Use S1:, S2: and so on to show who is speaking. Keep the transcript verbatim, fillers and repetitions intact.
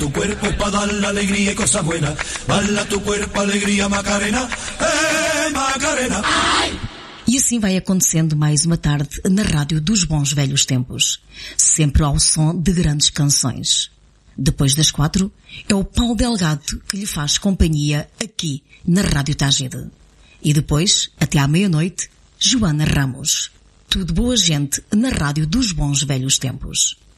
S1: Tu cuerpo para dar la alegría y cosas buenas. Bala tu cuerpo, alegría, Macarena. Eh, Macarena. Ai!
S2: E assim vai acontecendo mais uma tarde na rádio dos bons velhos tempos. Sempre ao som de grandes canções. Depois das quatro, é o Paulo Delgado que lhe faz companhia aqui na Rádio Tágide. E depois, até à meia-noite, Joana Ramos. Tudo boa gente na rádio dos bons velhos tempos.